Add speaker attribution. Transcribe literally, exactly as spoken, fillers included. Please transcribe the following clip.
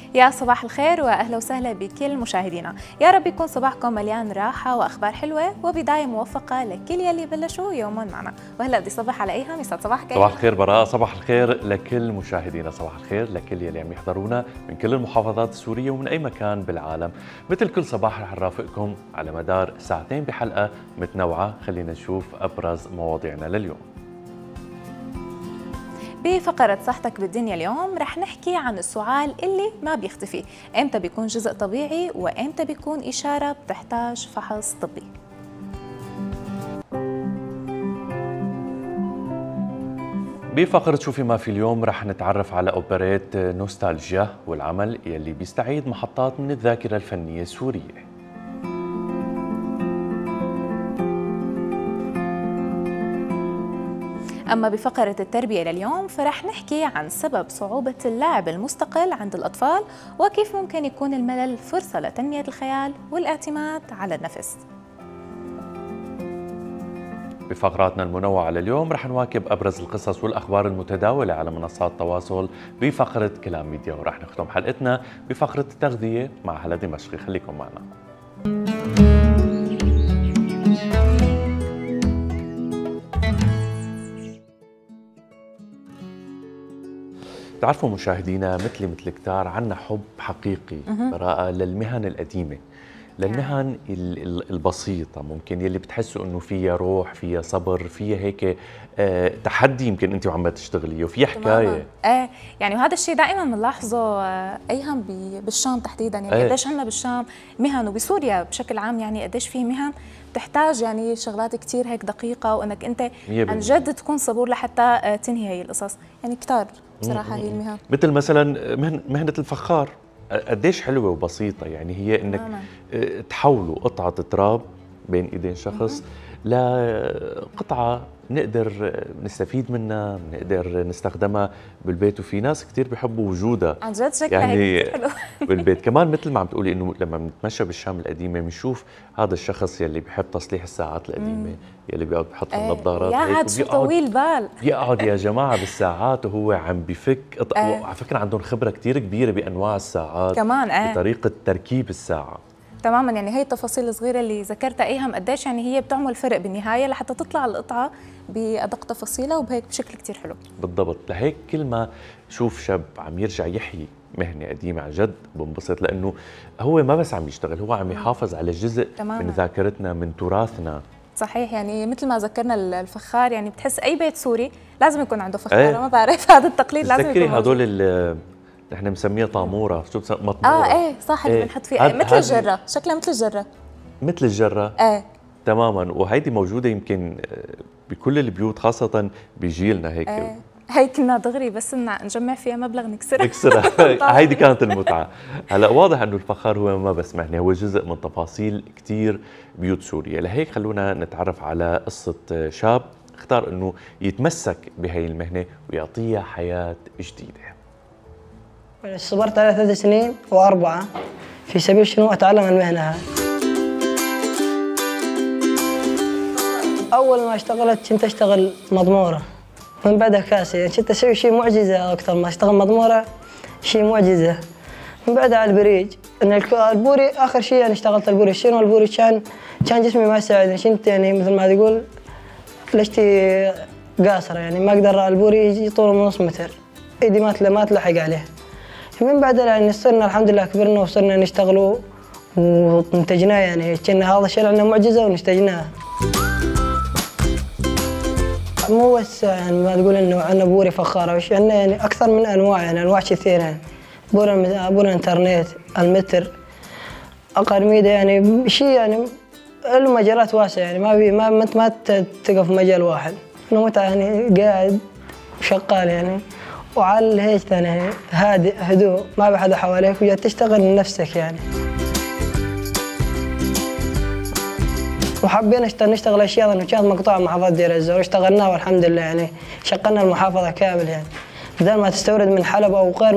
Speaker 1: يا صباح الخير واهلا وسهلا بكل مشاهدينا، يا رب يكون صباحكم مليان راحه واخبار حلوه وبدايه موفقه لكل يلي بلشوا يومهم معنا. وهلا بدي صبح على ايهم. يسعد صباحك.
Speaker 2: صباح الخير براء، صباح الخير لكل مشاهدينا، صباح الخير لكل يلي عم يحضرونا من كل المحافظات السوريه ومن اي مكان بالعالم. مثل كل صباح رح نرافقكم على مدار ساعتين بحلقه متنوعه. خلينا نشوف ابرز مواضيعنا لليوم.
Speaker 1: بفقرة صحتك بالدنيا اليوم رح نحكي عن السعال اللي ما بيختفي، امتى بيكون جزء طبيعي وامتى بيكون إشارة بتحتاج فحص طبي.
Speaker 2: بفقرة شوفي ما في اليوم رح نتعرف على أوبريت نوستالجيا والعمل يلي بيستعيد محطات من الذاكرة الفنية السورية.
Speaker 1: أما بفقرة التربية لليوم فرح نحكي عن سبب صعوبة اللعب المستقل عند الأطفال وكيف ممكن يكون الملل فرصة لتنمية الخيال والاعتماد على النفس.
Speaker 2: بفقراتنا المنوعة لليوم رح نواكب أبرز القصص والأخبار المتداولة على منصات التواصل بفقرة كلام ميديا، ورح نختم حلقتنا بفقرة التغذية مع هلا دمشقي. خليكم معنا. تعرفوا مشاهدينا مثلي مثل كتار عنا حب حقيقي براءة للمهن القديمة، للمهن البسيطة ممكن يلي بتحسوا انه فيها روح، فيها صبر، فيها هيك آه تحدي يمكن انت وعم تشتغلي وفيها حكاية.
Speaker 1: ايه يعني وهذا الشيء دائما بنلاحظه آه ايهم بالشام تحديدا، يعني قديش عندنا بالشام مهن وبسوريا بشكل عام، يعني قديش في مهن بتحتاج يعني شغلات كثير هيك دقيقة وانك انت عن جد تكون صبور لحتى تنهي هي القصص، يعني كثار بصراحة هي المهن.
Speaker 2: مثل مثلا مهنة الفخار قديش حلوة وبسيطة، يعني هي انك آه. تحولوا قطعة تراب بين ايدين شخص لقطعة نقدر نستفيد منها، نقدر نستخدمها بالبيت، وفي ناس كثير بيحبوا وجودها
Speaker 1: عن جد شكلها
Speaker 2: يعني
Speaker 1: هيك حلو
Speaker 2: بالبيت. كمان مثل ما عم تقولي انه لما بنتمشى بالشام القديمة بنشوف هذا الشخص يلي بيحب تصليح الساعات القديمة، يلي بيقعد بحط
Speaker 1: ايه
Speaker 2: النظارات
Speaker 1: يا هاد شو طويل بال،
Speaker 2: بيقعد يا جماعة بالساعات وهو عم بفك ايه. وعلى فكرة عندهم خبرة كثير كبيرة بأنواع الساعات
Speaker 1: كمان ايه
Speaker 2: بطريقة تركيب الساعة
Speaker 1: تماما. يعني هي التفاصيل الصغيره اللي ذكرتها ايهم قديش يعني هي بتعمل فرق بالنهايه لحتى تطلع القطعه بادق تفاصيلها وبهيك بشكل كثير حلو. بالضبط.
Speaker 2: لهيك كل ما شوف شاب عم يرجع يحيي مهنه قديمه عن جد بنبسط، لانه هو ما بس عم يشتغل، هو عم يحافظ على جزء تماما من ذاكرتنا، من تراثنا.
Speaker 1: صحيح. يعني مثل ما ذكرنا الفخار، يعني بتحس اي بيت سوري لازم يكون عنده فخاره. ايه؟ ما بعرف هذا التقليد لازم يكون موجود.
Speaker 2: هدول نحن بنسميها طاموره، شو بسميها؟ مطموره.
Speaker 1: اه ايه صح، اللي بنحط فيها مثل الجره، شكلها مثل الجره.
Speaker 2: مثل الجره
Speaker 1: ايه
Speaker 2: تماما. وهيدي موجوده يمكن بكل البيوت، خاصه بجيلنا هيك.
Speaker 1: ايه هي كنا دغري بس نجمع فيها مبلغ نكسرها
Speaker 2: نكسرها هيدي كانت المتعه. هلا واضح انه الفخار هو ما بس مهنه، هو جزء من تفاصيل كثير بيوت سوريا. لهيك خلونا نتعرف على قصه شاب اختار انه يتمسك بهي المهنه ويعطيها حياه جديده.
Speaker 3: صبرت على ثلاث سنين وأربعة في سبيل شنو أتعلم المهنة هاي. أول ما اشتغلت كنت أشتغل مضمورة، من بعدها كاسة، يعني كنت أسوي شيء معجزة أكثر ما أشتغل مضمورة، شيء معجزة. من بعدها على البريج، إن البوري آخر شيء يعني اشتغلت البوري. شنو البوري؟ كان كان جسمي ما يساعدني، كنت يعني مثل ما تقول لشتي قاصرة، يعني ما أقدر البوري يجي طوله نص متر، إيدي ما ما تلحق عليه. من بعدها يعني صرنا الحمد لله كبرنا وصرنا نشتغلوا وانتجناه، يعني كنا هذا الشيء عندنا معجزه ونستجناه. مو بس يعني ما تقول انه عندنا بوري فخاره، وش عندنا يعني اكثر من انواع، يعني انواع كثيره، يعني بوري بوري انترنت، المتر، اقارميده، يعني شيء يعني له مجالات واسعه، يعني ما بي ما انت ما تقف في مجال واحد. انه متى يعني قاعد وشغال يعني، وعلى هيك ثاني هادئ هدوء، ما بحدا حواليك وجاي تشتغل لنفسك يعني. وحبينا نشتغل اشياء انه كانت مقطوعه محافظه دير الزور، اشتغلناها والحمد لله، يعني شغلنا المحافظه كامل، يعني بدل ما تستورد من حلب او غير